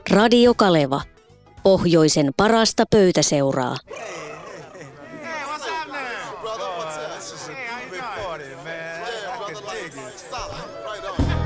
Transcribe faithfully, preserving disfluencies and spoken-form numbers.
Radio Kaleva. Pohjoisen parasta pöytäseuraa. Hey, what's happening? Brother, what's up? Hey, how you doing? Recording, man. Yeah, I brother, can like, dig it. stop. Right on.